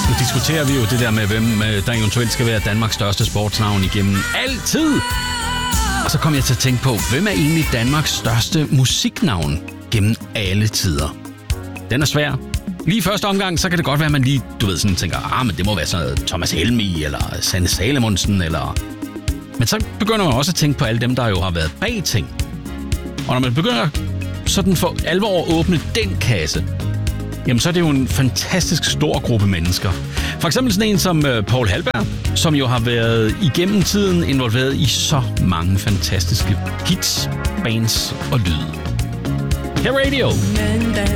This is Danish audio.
Nu diskuterer vi jo det der med, hvem der eventuelt skal være Danmarks største sportsnavn igennem altid. Og så kom jeg til at tænke på, hvem er egentlig Danmarks største musiknavn gennem alle tider? Den er svær. Lige i første omgang, så kan det godt være, at man lige, sådan tænker, men det må være sådan Thomas Helmig, eller Sanne Salomonsen, eller... Men så begynder man også at tænke på alle dem, der jo har været bag ting. Og når man begynder sådan for alvor at åbne den kasse, jamen så er det jo en fantastisk stor gruppe mennesker. For eksempel sådan en som Paul Halberg, som jo har været igennem tiden involveret i så mange fantastiske hits, bands og lyde. Her Radio.